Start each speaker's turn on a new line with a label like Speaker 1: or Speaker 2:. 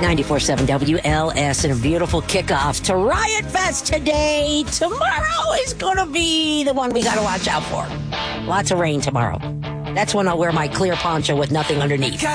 Speaker 1: 94.7 WLS and a beautiful kickoff to Riot Fest today. Tomorrow is going to be the one we got to watch out for. Lots of rain tomorrow. That's when I'll wear my clear poncho with nothing underneath.